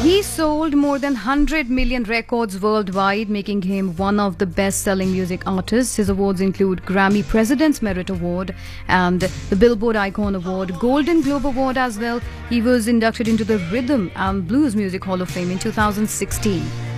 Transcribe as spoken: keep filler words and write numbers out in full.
He sold more than one hundred million records worldwide, making him one of the best-selling music artists. His awards include Grammy President's Merit Award and the Billboard Icon Award, Golden Globe Award as well. He was inducted into the Rhythm and Blues Music Hall of Fame in two thousand sixteen.